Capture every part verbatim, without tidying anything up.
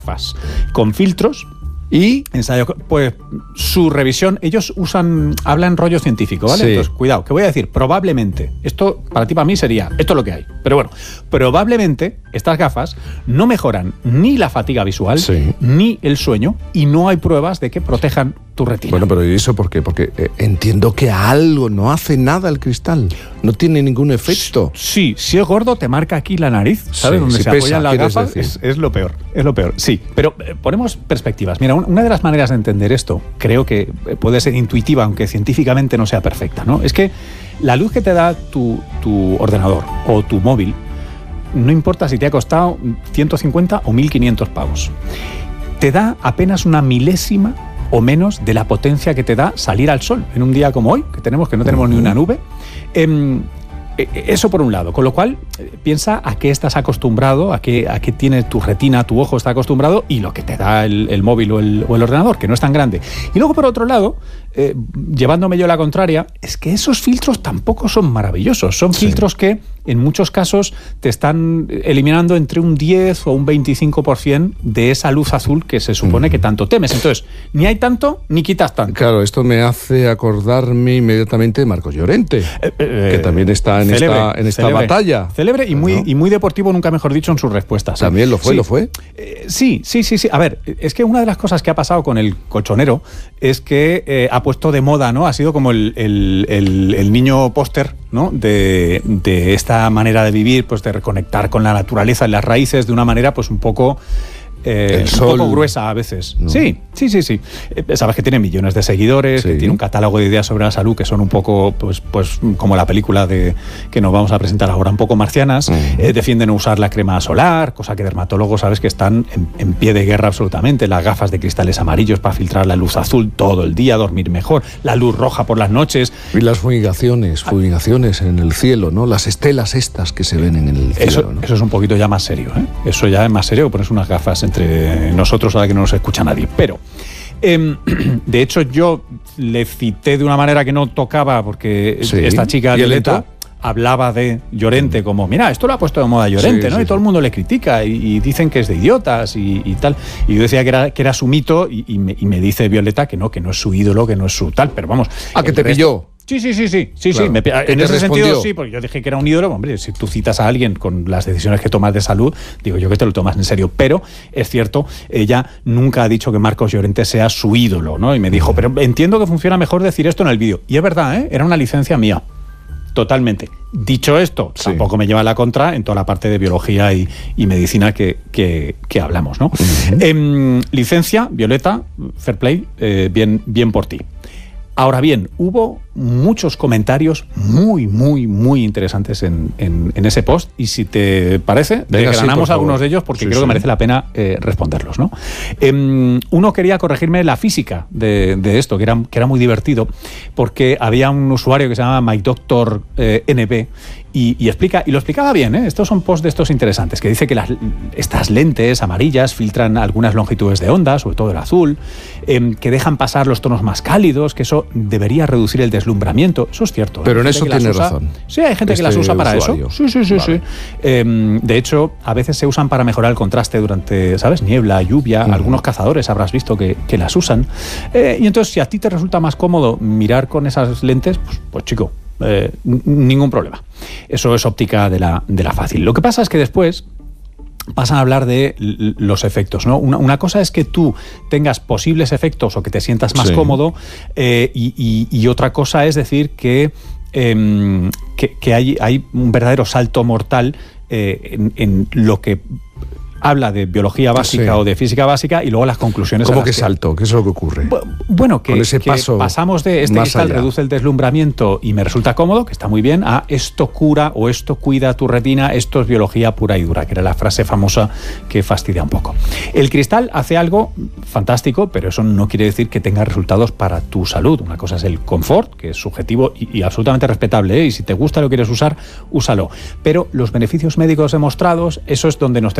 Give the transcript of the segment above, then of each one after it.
gafas con filtros. Y ensayo, pues su revisión, ellos usan, hablan rollo científico, ¿vale? Sí. Entonces, cuidado, que voy a decir, probablemente, esto para ti, para mí sería, esto es lo que hay, pero bueno, probablemente estas gafas no mejoran ni la fatiga visual, Sí. ni el sueño, y no hay pruebas de que protejan tu retina. bueno, pero ¿y eso por qué? Porque eh, entiendo que a algo no hace nada el cristal, no tiene ningún efecto. Sí, si es gordo te marca aquí la nariz, ¿sabes? Sí, Donde si se pesa, apoyan las quieres gafas, decir. es, es lo peor, es lo peor, sí. Pero eh, ponemos perspectivas. Mira, un- una de las maneras de entender esto, creo que eh, puede ser intuitiva, aunque científicamente no sea perfecta, ¿no? Es que la luz que te da tu, tu ordenador o tu móvil, no importa si te ha costado ciento cincuenta o mil quinientos pavos, te da apenas una milésima o menos de la potencia que te da salir al sol en un día como hoy, que tenemos que no tenemos ni una nube. Em, eh, eso por un lado, con lo cual eh, piensa a qué estás acostumbrado, a qué, a qué tiene tu retina, tu ojo está acostumbrado y lo que te da el, el móvil o el, o el ordenador, que no es tan grande. Y luego por otro lado, eh, llevándome yo la contraria, es que esos filtros tampoco son maravillosos, son Sí. filtros que en muchos casos te están eliminando entre un diez o un veinticinco por ciento de esa luz azul que se supone que tanto temes. Entonces, ni hay tanto ni quitas tanto. Claro, esto me hace acordarme inmediatamente de Marcos Llorente, Eh, eh, que también está en célebre, esta, en esta célebre. batalla. Célebre y muy, ¿No? y muy deportivo, nunca mejor dicho, en sus respuestas. ¿eh? También lo fue, Sí. lo fue. Eh, sí, sí, sí, sí. A ver, es que una de las cosas que ha pasado con el colchonero es que eh, ha puesto de moda, ¿no? Ha sido como el, el- el- el niño póster, ¿no? De, de esta manera de vivir, pues de reconectar con la naturaleza y las raíces de una manera, pues un poco... eh, El un sol. poco gruesa a veces. No. Sí, sí, sí, sí. Eh, sabes que tiene millones de seguidores, Sí. que tiene un catálogo de ideas sobre la salud que son un poco, pues, pues como la película de que nos vamos a presentar ahora, un poco marcianas. Ujú. Eh, defienden usar la crema solar, cosa que dermatólogos sabes que están en, en pie de guerra absolutamente. Las gafas de cristales amarillos para filtrar la luz azul todo el día, dormir mejor. La luz roja por las noches. Y las fumigaciones, fumigaciones en el cielo, ¿no? Las estelas estas que se ven en el cielo, Eso, ¿no? eso es un poquito ya más serio, ¿eh? Eso ya es más serio que pones unas gafas entre nosotros ahora que no nos escucha nadie. Pero, em, de hecho, yo le cité de una manera que no tocaba porque Sí. esta chica ¿Y él Violeta entró? hablaba de Llorente como, mira, esto lo ha puesto de moda Llorente, Sí, ¿no? sí, y todo sí. el mundo le critica y, y dicen que es de idiotas y, y tal. Y yo decía que era, que era su mito y, y me, y me dice Violeta que no, que no es su ídolo, que no es su tal. Pero vamos. Ah, que el te resto- pilló. Sí, sí, sí, sí, sí, Claro. sí. Me, ¿Qué en te ese sentido respondió? sí, porque yo dije que era un ídolo. Hombre, si tú citas a alguien con las decisiones que tomas de salud, digo yo que te lo tomas en serio. Pero es cierto, ella nunca ha dicho que Marcos Llorente sea su ídolo, ¿no? Y me dijo, pero entiendo que funciona mejor decir esto en el vídeo. Y es verdad, ¿eh? Era una licencia mía. Totalmente. Dicho esto, Sí. tampoco me lleva la contra en toda la parte de biología y, y medicina que, que- que hablamos, ¿no? Ujú. Em, licencia, Violeta, fair play, eh, bien, bien por ti. Ahora bien, hubo muchos comentarios muy, muy, muy interesantes en, en- en ese post y si te parece, Venga, sí, desgranamos por favor. algunos de ellos porque Sí, creo sí. que merece la pena eh, responderlos, ¿no? Em, uno quería corregirme la física de, de esto, que era, que era muy divertido, porque había un usuario que se llama MyDoctor eh, N B y, y explica, y lo explicaba bien, ¿eh? Estos son posts de estos interesantes, que dice que las, estas lentes amarillas filtran algunas longitudes de onda, sobre todo el azul, em, que dejan pasar los tonos más cálidos, que eso debería reducir el deslumbramiento. Eso es cierto. ¿eh? Pero en Hay gente eso que las tiene usa- razón. Sí, hay gente que las Este usa para usuario. eso. Sí, sí, sí, Vale. sí. Em, de hecho, a veces se usan para mejorar el contraste durante, ¿sabes? Niebla, lluvia. Ujú. Algunos cazadores habrás visto que, que las usan. Eh, y entonces, si a ti te resulta más cómodo mirar con esas lentes, pues, pues chico, eh, n- ningún problema. Eso es óptica de la, de la fácil. Lo que pasa es que después pasan a hablar de l- los efectos, ¿no? Una, una cosa es que tú tengas posibles efectos o que te sientas más Sí. cómodo eh, y, y- y otra cosa es decir que, em, que, que hay, hay un verdadero salto mortal eh, en, en lo que habla de biología básica Sí. o de física básica y luego las conclusiones. a ¿Cómo las que salto? ¿Qué es lo que ocurre? Bu- Bueno, que, Con ese que paso pasamos de este más cristal allá. reduce el deslumbramiento y me resulta cómodo, que está muy bien, a esto cura o esto cuida tu retina, esto es biología pura y dura, que era la frase famosa que fastidia un poco. El cristal hace algo fantástico, pero eso no quiere decir que tenga resultados para tu salud. Una cosa es el confort, que es subjetivo y, y absolutamente respetable, ¿eh? Y si te gusta lo quieres usar, úsalo. Pero los beneficios médicos demostrados, eso es donde nos tenemos que ir a la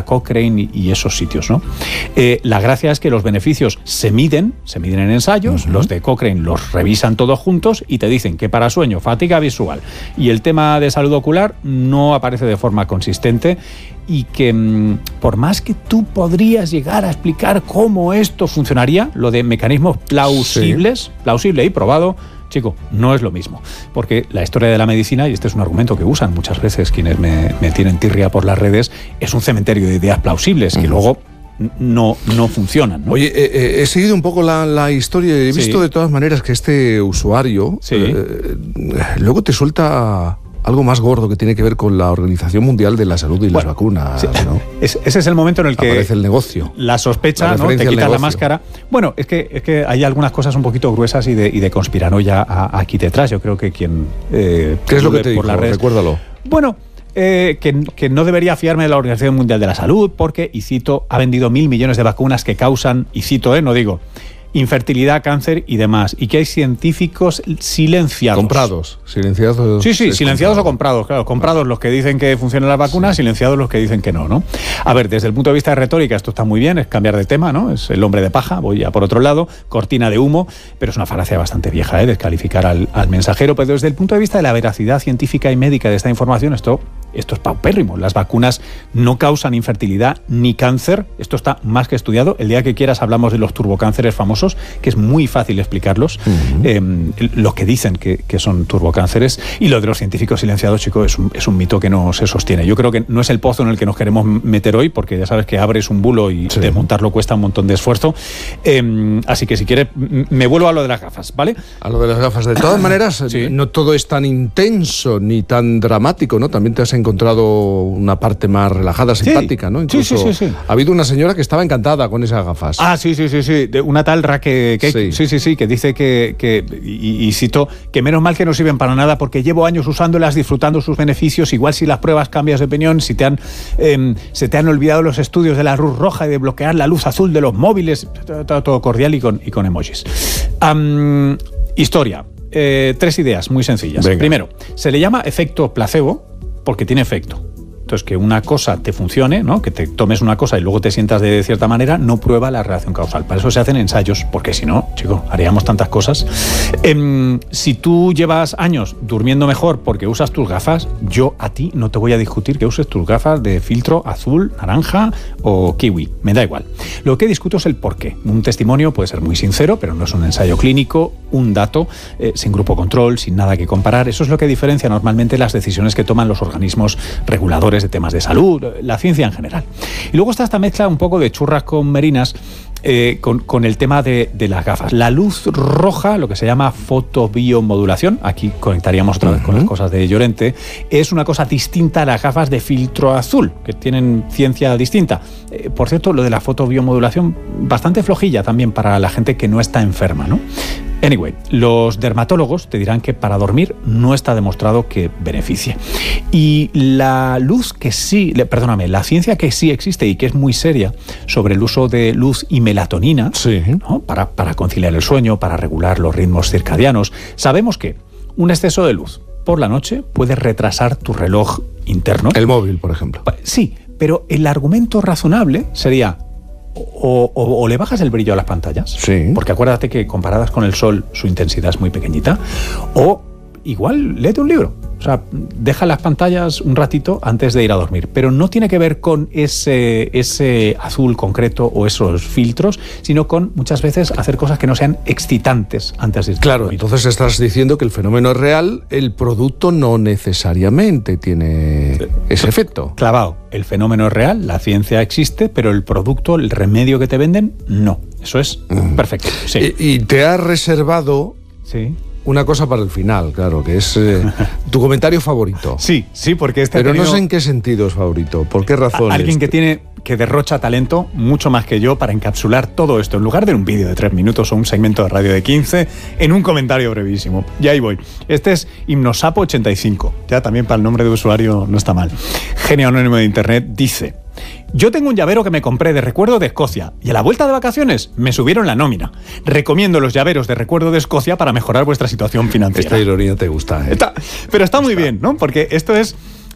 la Cochrane y, y esos sitios, ¿no? Eh, la gracia es que los beneficios se miden, se miden en ensayos, uh-huh. Los de Cochrane los revisan todos juntos y te dicen que para sueño, fatiga visual y el tema de salud ocular no aparece de forma consistente, y que mmm, por más que tú podrías llegar a explicar cómo esto funcionaría, lo de mecanismos plausibles, sí. plausible y probado, chico, no es lo mismo. Porque la historia de la medicina, y este es un argumento que usan muchas veces quienes me, me tienen tirria por las redes, es un cementerio de ideas plausibles, uh-huh. que luego no, no funcionan, ¿no? Oye, eh, he seguido un poco la, la historia y he visto sí. de todas maneras que este usuario sí. eh, luego te suelta algo más gordo que tiene que ver con la Organización Mundial de la Salud y bueno, las vacunas, sí. ¿no? Es, ese es el momento en el que aparece el negocio. La sospecha, la ¿no? Te quitas la máscara. Bueno, es que, es que hay algunas cosas un poquito gruesas y de, y de conspiranoia a, aquí detrás. Yo creo que quien... Eh, ¿Qué es lo que te dijo? Recuérdalo. Bueno... Eh, que, que no debería fiarme de la Organización Mundial de la Salud porque, y cito, ha vendido mil millones de vacunas que causan, y cito, eh, no digo, infertilidad, cáncer y demás, y que hay científicos silenciados. Comprados, silenciados. Sí, sí, silenciados o comprados, claro. Comprados los que dicen que funcionan las vacunas, sí. Silenciados los que dicen que no, ¿no? A ver, desde el punto de vista de retórica esto está muy bien, es cambiar de tema, ¿no? Es el hombre de paja, voy ya por otro lado, cortina de humo, pero es una falacia bastante vieja, ¿eh? Descalificar al, al mensajero, pero desde el punto de vista de la veracidad científica y médica de esta información, esto... Esto es paupérrimo. Las vacunas no causan infertilidad ni cáncer. Esto está más que estudiado. El día que quieras hablamos de los turbocánceres famosos, que es muy fácil explicarlos. Uh-huh. Eh, lo que dicen que, que son turbocánceres. Y lo de los científicos silenciados, chicos, es un, es un mito que no se sostiene. Yo creo que no es el pozo en el que nos queremos meter hoy, porque ya sabes que abres un bulo y sí. desmontarlo cuesta un montón de esfuerzo. Eh, así que si quieres, me vuelvo a lo de las gafas, ¿vale? A lo de las gafas. De todas maneras, sí. no todo es tan intenso ni tan dramático, ¿no? También te has encontrado una parte más relajada, simpática, sí. ¿no? Incluso sí, sí, sí, sí. ha habido una señora que estaba encantada con esas gafas. Ah, sí, sí, sí, sí. De una tal Raque Cake. Sí. sí, sí, sí, que dice que, que y, y cito, que menos mal que no sirven para nada porque llevo años usándolas, disfrutando sus beneficios. Igual si las pruebas cambias de opinión, si te han eh, se te han olvidado los estudios de la luz roja y de bloquear la luz azul de los móviles, todo, todo cordial y con, y con emojis. Um, historia. Eh, tres ideas muy sencillas. Venga. Primero, se le llama efecto placebo porque tiene efecto. Entonces, que una cosa te funcione, ¿no? Que te tomes una cosa y luego te sientas de cierta manera, no prueba la relación causal. Para eso se hacen ensayos, porque si no, chico, haríamos tantas cosas. Eh, si tú llevas años durmiendo mejor porque usas tus gafas, yo a ti no te voy a discutir que uses tus gafas de filtro azul, naranja o kiwi. Me da igual. Lo que discuto es el por qué. Un testimonio puede ser muy sincero, pero no es un ensayo clínico, un dato, eh, sin grupo control, sin nada que comparar. Eso es lo que diferencia normalmente las decisiones que toman los organismos reguladores de temas de salud, la ciencia en general. Y luego está esta mezcla un poco de churras con merinas eh, con, con el tema de, de las gafas. La luz roja, lo que se llama fotobiomodulación, aquí conectaríamos otra vez uh-huh. con las cosas de Llorente, es una cosa distinta a las gafas de filtro azul, que tienen ciencia distinta. Eh, por cierto, lo de la fotobiomodulación, bastante flojilla también para la gente que no está enferma, ¿no? Anyway, los dermatólogos te dirán que para dormir no está demostrado que beneficie. Y la luz que sí, perdóname, la ciencia que sí existe y que es muy seria sobre el uso de luz y melatonina, sí. ¿no? para, para conciliar el sueño, para regular los ritmos circadianos, sabemos que un exceso de luz por la noche puede retrasar tu reloj interno. El móvil, por ejemplo. Sí, pero el argumento razonable sería... O, o, o le bajas el brillo a las pantallas, sí. porque acuérdate que comparadas con el sol su intensidad es muy pequeñita, o igual léete un libro, o sea, deja las pantallas un ratito antes de ir a dormir, pero no tiene que ver con ese, ese azul concreto o esos filtros, sino con muchas veces hacer cosas que no sean excitantes antes de ir Claro, a dormir. Entonces estás diciendo que el fenómeno es real, el producto no necesariamente tiene ese efecto. Clavado, el fenómeno es real, la ciencia existe, pero el producto, el remedio que te venden, no. Eso es mm. perfecto. Sí. Y, y te has reservado... Sí. Una cosa para el final, claro, que es eh, tu comentario favorito. Sí, sí, porque este Pero tenido... no sé en qué sentido es favorito, por qué razón. Alguien que tiene, que derrocha talento, mucho más que yo, para encapsular todo esto, en lugar de un vídeo de tres minutos o un segmento de radio de quince, en un comentario brevísimo. Y ahí voy. Este es Himnosapo ochenta y cinco. Ya también para el nombre de usuario no está mal. Genio anónimo de internet dice... Yo tengo un llavero que me compré de recuerdo de Escocia y a la vuelta de vacaciones me subieron la nómina. Recomiendo los llaveros de recuerdo de Escocia para mejorar vuestra situación financiera. Esta ironía te gusta, ¿eh? Está, pero está muy está. bien, ¿no? Porque esto es...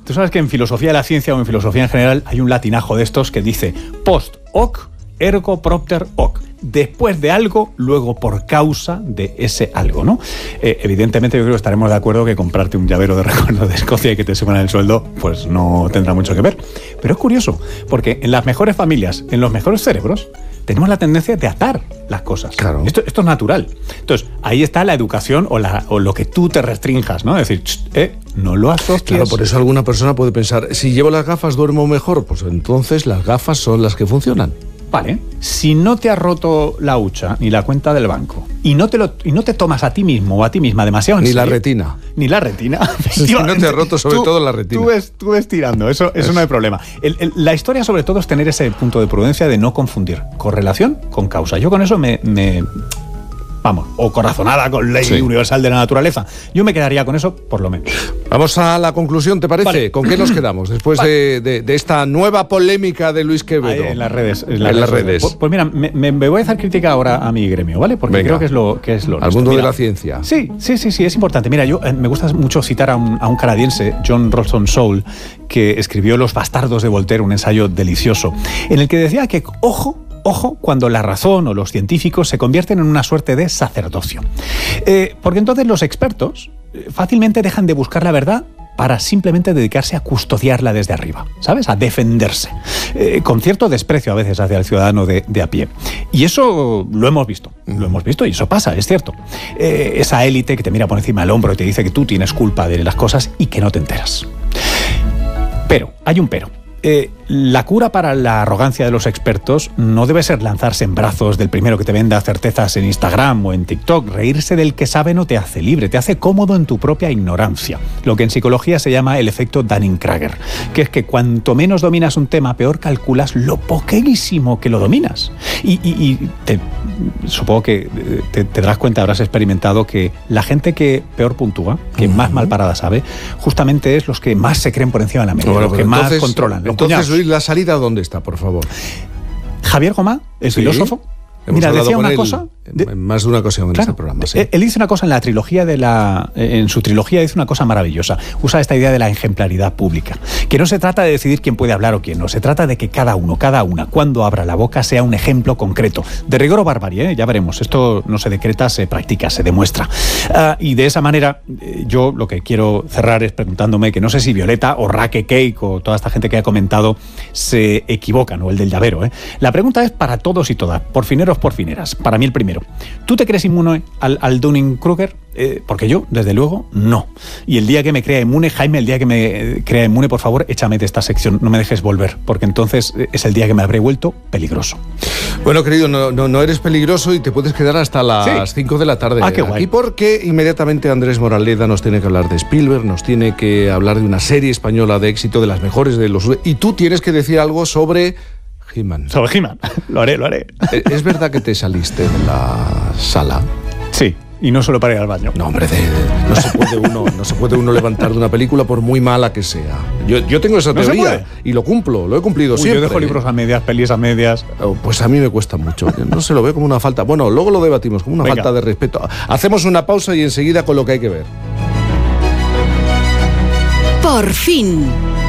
tú sabes que en filosofía de la ciencia o en filosofía en general hay un latinajo de estos que dice post hoc ergo propter hoc. Después de algo, luego por causa de ese algo, ¿no? Eh, evidentemente yo creo que estaremos de acuerdo que comprarte un llavero de recuerdo de Escocia y que te suban el sueldo, pues no tendrá mucho que ver. Pero es curioso, porque en las mejores familias, en los mejores cerebros, tenemos la tendencia de atar las cosas. Claro. Esto, esto es natural. Entonces, ahí está la educación o, la, o lo que tú te restrinjas, ¿no? Es decir, eh, no lo asocies. Claro, por eso alguna persona puede pensar, si llevo las gafas duermo mejor, pues entonces las gafas son las que funcionan. Vale, si no te has roto la hucha ni la cuenta del banco y no te lo y no te tomas a ti mismo o a ti misma demasiado en Ni serio, la retina. Ni la retina. Si no te has roto sobre tú, todo la retina. Tú ves, tú ves tirando, eso, eso es. no hay problema. El, el, la historia sobre todo es tener ese punto de prudencia de no confundir correlación con causa. Yo con eso me... me vamos, o corazonada con ley sí. universal de la naturaleza. Yo me quedaría con eso, por lo menos. Vamos a la conclusión, ¿te parece? Vale. ¿Con qué nos quedamos después vale. de, de, de esta nueva polémica de Luis Quevedo? Ahí, en las redes. En las, en redes. las redes. Pues, pues mira, me, me voy a hacer crítica ahora a mi gremio, ¿vale? Porque Venga. creo que es lo que es lo Al mundo mira, de la ciencia. Sí, sí, sí, sí, es importante. Mira, yo eh, me gusta mucho citar a un, a un canadiense, John Ralston Saul, que escribió Los bastardos de Voltaire, un ensayo delicioso, en el que decía que, ojo, Ojo, cuando la razón o los científicos se convierten en una suerte de sacerdocio. Eh, porque entonces los expertos fácilmente dejan de buscar la verdad para simplemente dedicarse a custodiarla desde arriba, ¿sabes? A defenderse, eh, con cierto desprecio a veces hacia el ciudadano de, de a pie. Y eso lo hemos visto, lo hemos visto y eso pasa, es cierto. Eh, esa élite que te mira por encima del hombro y te dice que tú tienes culpa de las cosas y que no te enteras. Pero, hay un pero. Eh, la cura para la arrogancia de los expertos no debe ser lanzarse en brazos del primero que te venda certezas en Instagram o en TikTok. Reírse del que sabe no te hace libre, te hace cómodo en tu propia ignorancia. Lo que en psicología se llama el efecto Dunning-Kruger, que es que cuanto menos dominas un tema, peor calculas lo poquísimo que lo dominas. Y, y, y te, supongo que te, te darás cuenta, habrás experimentado que la gente que peor puntúa, que uh-huh. más mal parada sabe, justamente es los que más se creen por encima de la media, bueno, los que entonces, más controlan. Entonces, Luis, ¿la salida dónde está, por favor? Javier Gomá, el sí. filósofo. Hemos Mira, decía una él cosa... De, en más de una ocasión en claro, este programa. Sí. Él, él dice una cosa en la trilogía de la... En su trilogía dice una cosa maravillosa. Usa esta idea de la ejemplaridad pública. Que no se trata de decidir quién puede hablar o quién no. Se trata de que cada uno, cada una, cuando abra la boca, sea un ejemplo concreto. De rigor o barbarie, ¿eh? Ya veremos. Esto no se decreta, se practica, se demuestra. Uh, y de esa manera, eh, yo lo que quiero cerrar es preguntándome que no sé si Violeta o Raque Cake o toda esta gente que ha comentado se equivocan, o el del llavero, ¿eh? La pregunta es para todos y todas, por fineros, por fineras. Para mí el primero. ¿Tú te crees inmune al, al Dunning-Kruger? Eh, porque yo, desde luego, no. Y el día que me crea inmune, Jaime, el día que me crea inmune, por favor, échame de esta sección, no me dejes volver, porque entonces es el día que me habré vuelto peligroso. Bueno, querido, no, no, no eres peligroso y te puedes quedar hasta las cinco sí. de la tarde. Ah, qué guay. Y porque inmediatamente Andrés Moraleda nos tiene que hablar de Spielberg, nos tiene que hablar de una serie española de éxito, de las mejores de los... Y tú tienes que decir algo sobre... He-Man. Sobre He-Man. Lo haré, lo haré. ¿Es verdad que te saliste de la sala? Sí, y no solo para ir al baño. No, hombre, de, de, no, se puede uno, no se puede uno levantar de una película por muy mala que sea. Yo, yo tengo esa teoría y lo cumplo, lo he cumplido Uy, siempre. Yo dejo libros a medias, pelis a medias. Oh, pues a mí me cuesta mucho. No se lo veo como una falta. Bueno, luego lo debatimos, como una Venga. falta de respeto. Hacemos una pausa y enseguida con lo que hay que ver. Por fin.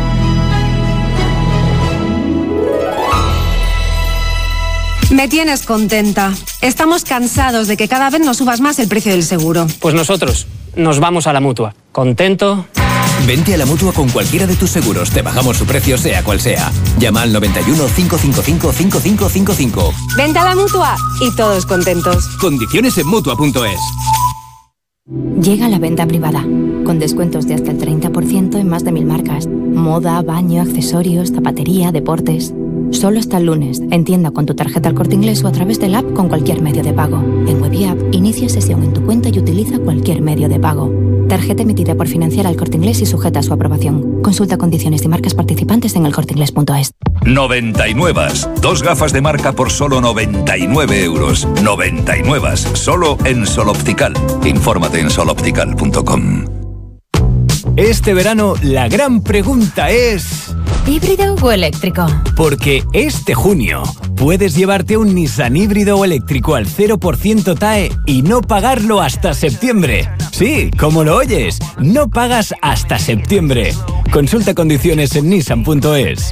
Me tienes contenta. Estamos cansados de que cada vez nos subas más el precio del seguro. Pues nosotros nos vamos a la Mutua. ¿Contento? Vente a la Mutua con cualquiera de tus seguros. Te bajamos su precio sea cual sea. Llama al noventa y uno, cinco cinco cinco, cinco cinco cinco cinco. Vente a la Mutua y todos contentos. Condiciones en Mutua punto es. Llega la venta privada, con descuentos de hasta el treinta por ciento en más de mil marcas. Moda, baño, accesorios, zapatería, deportes... Solo hasta el lunes, en tienda con tu tarjeta El Corte Inglés o a través del app con cualquier medio de pago. En Web y App, inicia sesión en tu cuenta y utiliza cualquier medio de pago. Tarjeta emitida por Financiera El Corte Inglés y sujeta a su aprobación. Consulta condiciones y marcas participantes en el corte inglés punto es. noventa y nueve. Dos gafas de marca por solo noventa y nueve euros. noventa y nueve. Solo en Sol Optical. Infórmate en sol optical punto com. Este verano la gran pregunta es... ¿híbrido o eléctrico? Porque este junio puedes llevarte un Nissan híbrido o eléctrico al cero por ciento T A E y no pagarlo hasta septiembre. Sí, como lo oyes, no pagas hasta septiembre. Consulta condiciones en nissan punto es.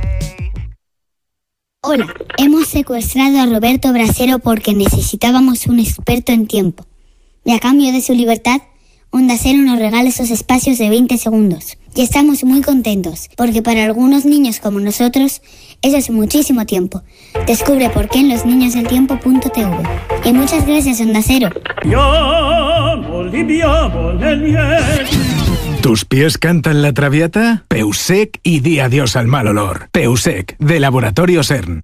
Hola, hemos secuestrado a Roberto Brasero porque necesitábamos un experto en tiempo. Y a cambio de su libertad, Onda Cero nos regala esos espacios de veinte segundos. Y estamos muy contentos, porque para algunos niños como nosotros, eso es muchísimo tiempo. Descubre por qué en los niños del tiempo punto t v. Y muchas gracias, Onda Cero. ¿Tus pies cantan la traviata? Peusec y di adiós al mal olor. Peusec, de Laboratorio CERN.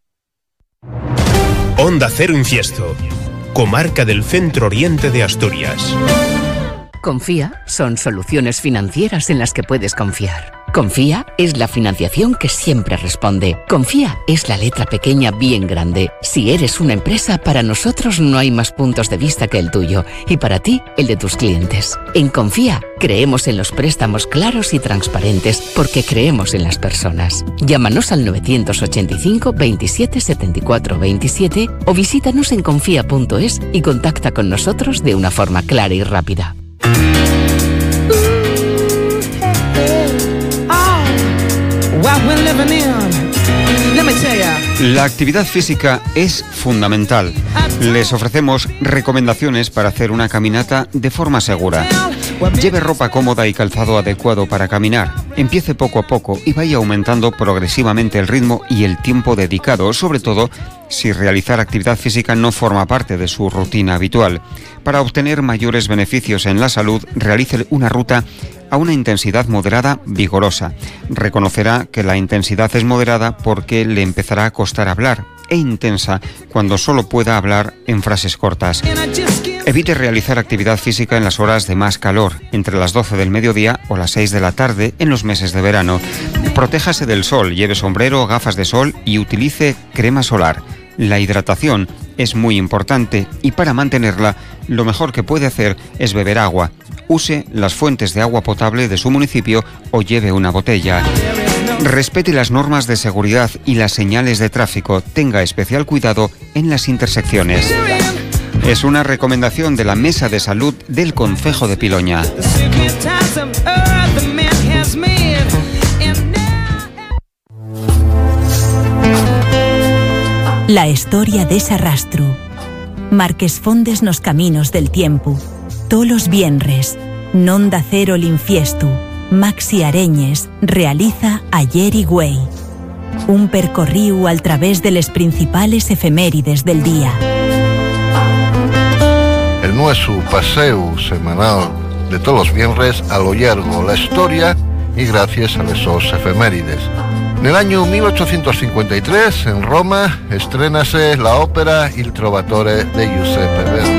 Onda Cero Infiesto, comarca del centro oriente de Asturias. Confía son soluciones financieras en las que puedes confiar. Confía es la financiación que siempre responde. Confía es la letra pequeña bien grande. Si eres una empresa, para nosotros no hay más puntos de vista que el tuyo y para ti, el de tus clientes. En Confía creemos en los préstamos claros y transparentes porque creemos en las personas. Llámanos al novecientos ochenta y cinco veintisiete setenta y cuatro veintisiete o visítanos en confía punto es y contacta con nosotros de una forma clara y rápida. La actividad física es fundamental. Les ofrecemos recomendaciones para hacer una caminata de forma segura. Lleve ropa cómoda y calzado adecuado para caminar. Empiece poco a poco y vaya aumentando progresivamente el ritmo y el tiempo dedicado, sobre todo si realizar actividad física no forma parte de su rutina habitual. Para obtener mayores beneficios en la salud, realice una ruta a una intensidad moderada vigorosa. Reconocerá que la intensidad es moderada porque le empezará a costar hablar, e intensa cuando solo pueda hablar en frases cortas. Evite realizar actividad física en las horas de más calor, entre las doce del mediodía o las seis de la tarde en los meses de verano. Protéjase del sol, lleve sombrero, gafas de sol y utilice crema solar. La hidratación es muy importante y para mantenerla, lo mejor que puede hacer es beber agua. Use las fuentes de agua potable de su municipio o lleve una botella. Respete las normas de seguridad y las señales de tráfico. Tenga especial cuidado en las intersecciones. Es una recomendación de la Mesa de Salud del Concejo de Piloña. La historia de Sarrastro. Marques fondes nos caminos del tiempo. Tolos vienres. Nonda Cero l'Infiestu. Maxi Areñes realiza Ayer y Güey. Un percorriu al través de les principales efemérides del día. El nuestro paseo semanal de todos los viernes a lo largo la historia y gracias a esos efemérides. En el año mil ochocientos cincuenta y tres, en Roma, estrénase la ópera Il Trovatore de Giuseppe Verdi.